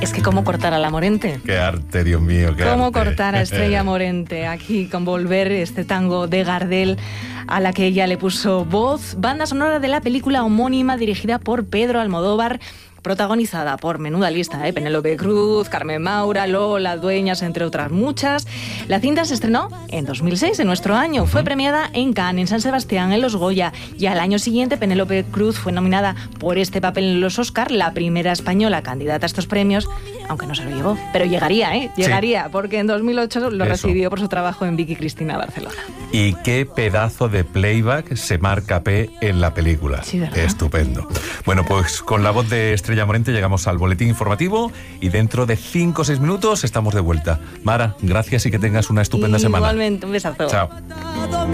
Es que cómo cortar a la Morente. Qué arte, Dios mío, qué Cómo arte. cortar a Estrella Morente aquí con Volver, este tango de Gardel a la que ella le puso voz. Banda sonora de la película homónima dirigida por Pedro Almodóvar, protagonizada por menuda lista, Penélope Cruz, Carmen Maura, Lola Dueñas, entre otras muchas. La cinta se estrenó en 2006, en nuestro año. Fue premiada en Cannes, en San Sebastián, en los Goya. Y al año siguiente, Penélope Cruz fue nominada por este papel en los Oscar, la primera española candidata a estos premios, aunque no se lo llevó. Pero llegaría, llegaría, porque en 2008 lo recibió por su trabajo en Vicky Cristina Barcelona. Y qué pedazo de playback se marca P en la película. Sí, ¿verdad? Estupendo. Bueno, pues con la voz de Estrella Morente llegamos al boletín informativo y dentro de 5 o 6 minutos estamos de vuelta. Mara, gracias y que tengas una estupenda semana. Igualmente, un besazo. Chao.